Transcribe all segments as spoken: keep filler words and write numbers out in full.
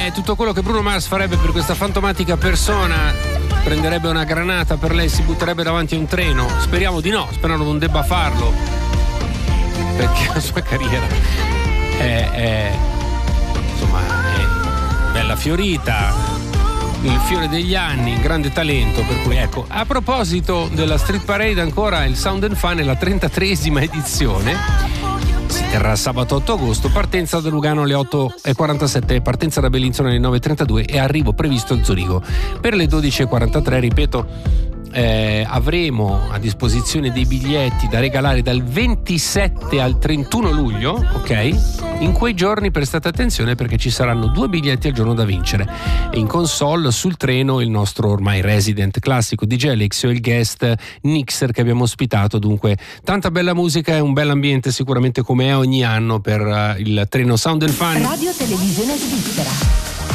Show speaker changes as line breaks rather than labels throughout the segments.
è tutto quello che Bruno Mars farebbe per questa fantomatica persona. Prenderebbe una granata per lei, si butterebbe davanti a un treno. Speriamo di no, speriamo non debba farlo, perché la sua carriera è, è insomma è bella fiorita, il fiore degli anni, grande talento, per cui ecco. A proposito della Street Parade, ancora il Sound and Fun è la trentatreesima edizione. Si terrà sabato otto agosto, partenza da Lugano alle otto e quarantasette, partenza da Bellinzona alle nove e trentadue e arrivo previsto a Zurigo per le dodici e quarantatré. Ripeto, eh, avremo a disposizione dei biglietti da regalare dal ventisette al trentuno luglio, ok? In quei giorni prestate attenzione perché ci saranno due biglietti al giorno da vincere e in console sul treno il nostro ormai resident classico D J Alexio e il guest Nixer che abbiamo ospitato. Dunque tanta bella musica e un bel ambiente sicuramente, come è ogni anno, per uh, il treno Sound and Fun.
Radio Televisione Svizzera.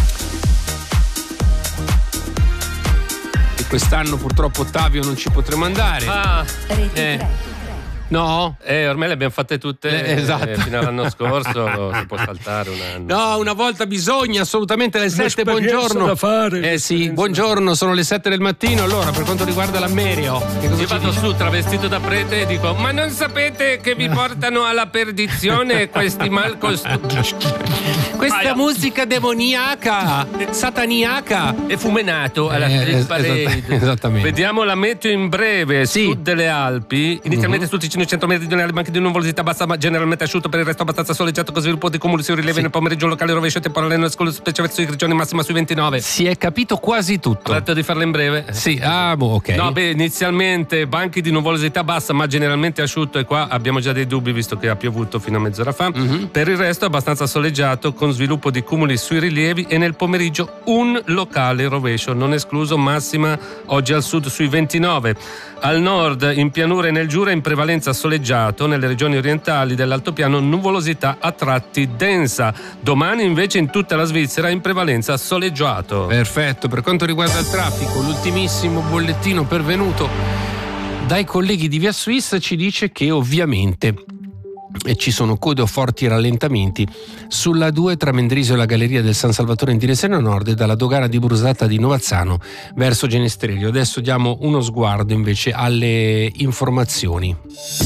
Quest'anno purtroppo Ottavio non ci potremo andare.
Ah,
eh. No?
Eh, ormai le abbiamo fatte tutte.
Eh, esatto.
eh, fino all'anno scorso si può saltare un anno.
No, una volta bisogna assolutamente alle sette. Buongiorno.
Da fare,
eh sì, buongiorno, sono le sette del mattino. Allora, per quanto riguarda l'Ammerio, che cosa
io
ci
vado
dice?
su travestito da prete e dico: ma non sapete che vi portano alla perdizione questi malcostumi?
Questa
Vai,
musica demoniaca, sataniaca.
è fumenato alla
Eh,
Street
es-
Parade.
esatt- esattamente.
Vediamo la meteo in breve.
Sì.
Sud delle Alpi, inizialmente sul Ticino cento meridionale, banchi di nuvolosità bassa ma generalmente asciutto, per il resto abbastanza soleggiato con sviluppo di cumuli sui rilievi
Sì.
nel pomeriggio locale, rovescio temporale nel scolo, specie verso i grigioni, massima sui ventinove.
Si è capito quasi tutto.
Ho detto di farla in breve.
Sì, ah, boh, ok.
No, beh, inizialmente banchi di nuvolosità bassa ma generalmente asciutto, e qua abbiamo già dei dubbi visto che ha piovuto fino a mezz'ora fa.
Mm-hmm.
Per il resto abbastanza soleggiato con sviluppo di cumuli sui rilievi e nel pomeriggio un locale rovescio non escluso, massima oggi al sud sui ventinove. Al nord in pianura e nel Giura in prevalenza soleggiato, nelle regioni orientali dell'altopiano nuvolosità a tratti densa. Domani invece in tutta la Svizzera in prevalenza soleggiato.
Perfetto, per quanto riguarda il traffico, l'ultimissimo bollettino pervenuto dai colleghi di Via Suisse ci dice che ovviamente e ci sono code o forti rallentamenti sulla due tra Mendrisio e la Galleria del San Salvatore in direzione nord e dalla dogana di Brusata di Novazzano verso Genestreglio. Adesso diamo uno sguardo invece alle informazioni.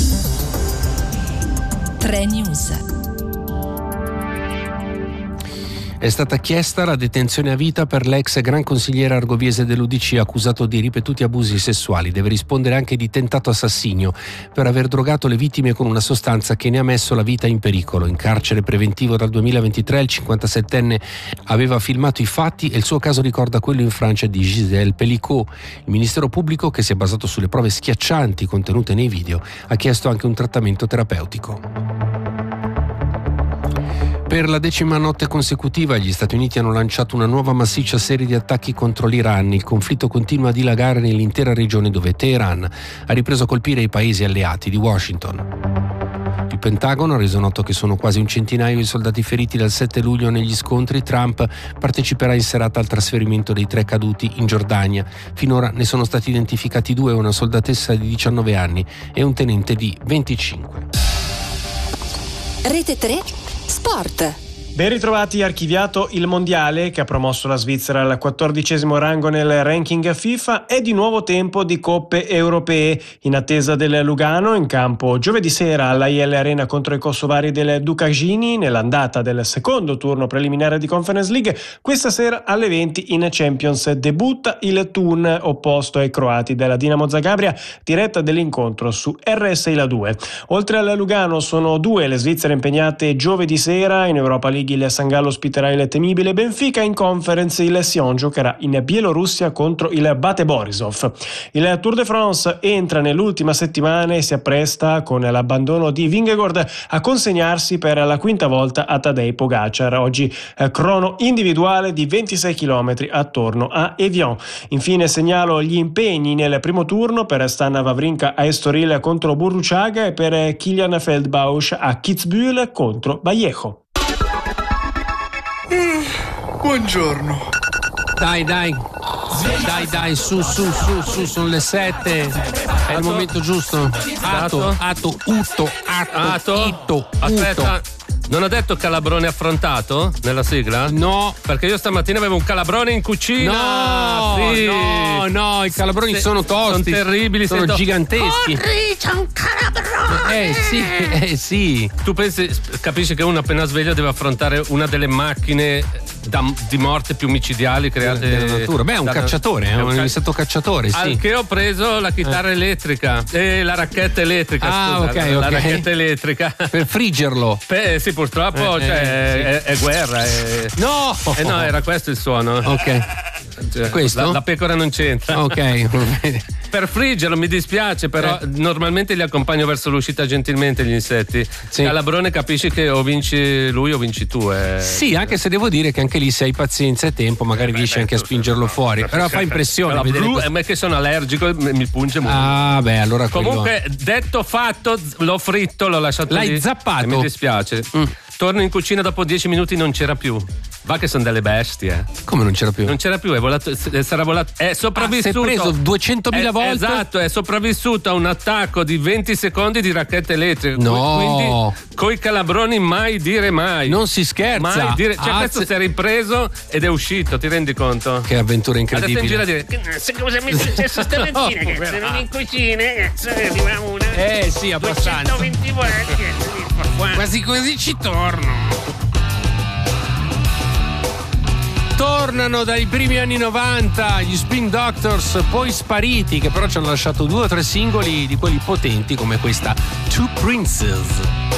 tre News.
È stata chiesta la detenzione a vita per l'ex gran consigliere argoviese dell'U D C accusato di ripetuti abusi sessuali. Deve rispondere anche di tentato assassinio per aver drogato le vittime con una sostanza che ne ha messo la vita in pericolo. In carcere preventivo dal duemilaventitré il cinquantasettenne aveva filmato i fatti e il suo caso ricorda quello in Francia di Gisèle Pellicot. Il Ministero Pubblico, che si è basato sulle prove schiaccianti contenute nei video, ha chiesto anche un trattamento terapeutico. Per la decima notte consecutiva gli Stati Uniti hanno lanciato una nuova massiccia serie di attacchi contro l'Iran. Il conflitto continua a dilagare nell'intera regione dove Teheran ha ripreso a colpire i paesi alleati di Washington. Il Pentagono ha reso noto che sono quasi un centinaio i soldati feriti dal sette luglio negli scontri. Trump parteciperà in serata al trasferimento dei tre caduti in Giordania. Finora ne sono stati identificati due, una soldatessa di diciannove anni e un tenente di venticinque.
Rete tre Sport.
Ben ritrovati, archiviato il mondiale che ha promosso la Svizzera al quattordicesimo rango nel ranking FIFA. È di nuovo tempo di coppe europee. In attesa del Lugano, in campo giovedì sera all'A I L Arena contro i kosovari del Dukagini nell'andata del secondo turno preliminare di Conference League. Questa sera alle venti in Champions debutta il Thun opposto ai croati della Dinamo Zagabria, diretta dell'incontro su R S I La due. Oltre al Lugano sono due le Svizzere impegnate giovedì sera in Europa League. Il San Gallo ospiterà il temibile Benfica. In Conference il Sion giocherà in Bielorussia contro il Bate Borisov. Il Tour de France entra nell'ultima settimana e si appresta, con l'abbandono di Vingegaard, a consegnarsi per la quinta volta a Tadej Pogacar. Oggi eh, crono individuale di ventisei chilometri attorno a Evian. Infine segnalo gli impegni nel primo turno per Stan Wawrinka a Estoril contro Burruchaga e per Kilian Feldbausch a Kitzbühel contro Vallejo.
Buongiorno.
Dai, dai. Dai, dai, su, su, su, su, sono le sette. È il momento giusto. Ato, ato, utto, ato,
Ato.
itto,
Aspetta.
utto.
Non ho detto calabrone affrontato nella sigla?
No.
Perché io stamattina avevo un calabrone in cucina.
No,
sì.
no, no, i calabroni
Se-
sono tosti.
Sono terribili,
sono
sento-
giganteschi.
Corri, c'è un calabrone!
Eh sì, eh sì.
Tu pensi, capisci che uno appena sveglio deve affrontare una delle macchine da- di morte più micidiali create
Della natura. Beh, è un
da-
cacciatore, è un
ca-
stato cacciatore, sì.
Al che ho preso la chitarra elettrica e la racchetta elettrica.
Ah,
scusa,
ok,
la
ok.
racchetta elettrica.
Per friggerlo.
Beh, sì, purtroppo
Eh,
cioè,
eh,
è, è guerra. È...
No!
Eh no, era questo il suono.
Ok.
Cioè,
Questo?
La, la pecora non c'entra.
Ok.
Per friggerlo mi dispiace, però
Eh.
normalmente li accompagno verso l'uscita gentilmente gli insetti.
Sì.
Calabrone capisci che o vinci lui o vinci tu. Eh.
Sì, anche se devo dire che anche lì se hai pazienza e tempo magari riesci
beh,
anche a
tu-
spingerlo
no,
fuori.
perché-
Però fa impressione
La
vedere
blu,
questo-
a me che sono allergico mi mi punge molto.
Ah, beh, allora quello-
Comunque, detto fatto, z- l'ho fritto, l'ho lasciato
L'hai
lì.
zappato?
E mi dispiace.
Mm.
Torno in cucina dopo dieci minuti, non c'era più. Va che sono delle bestie.
Come non c'era più?
Non c'era più, è volato, s- sarà volato. È sopravvissuto.
Ah, si è preso duecentomila
È-
volte?
Esatto, è sopravvissuto a un attacco di venti secondi di racchetta elettrica.
No.
Quindi coi calabroni mai dire mai.
Non si scherza.
Mai dire. Cioè,
Ah,
questo
se-
si è ripreso ed è uscito, ti rendi conto?
Che avventura
Adesso in giro a
incredibile.
dire.
Sai cosa mi è successo stamattina? Che sono in cucina, cazzo, arriva una.
Eh sì, abbastanza.
duecentoventi volte, cazzo, di qua, qua.
Quasi quasi ci torno. Tornano dai primi anni novanta gli Spin Doctors, poi spariti, che però ci hanno lasciato due o tre singoli di quelli potenti come questa Two Princes.